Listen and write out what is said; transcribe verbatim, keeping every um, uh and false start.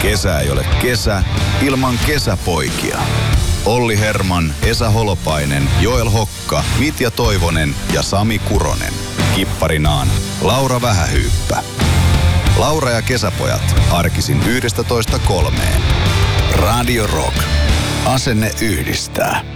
Kesä ei ole kesä ilman kesäpoikia. Olli Herman, Esa Holopainen, Joel Hokka, Mitja Toivonen ja Sami Kuronen. Kipparinaan Laura Vähähyyppä. Laura ja kesäpojat arkisin yhdestä toista kolmeen. Radio Rock. Asenne yhdistää.